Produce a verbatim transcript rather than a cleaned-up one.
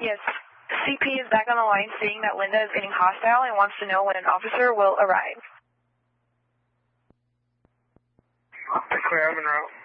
Yes. C P is back on the line seeing that Linda is getting hostile and wants to know when an officer will arrive. Clear, I'm en route.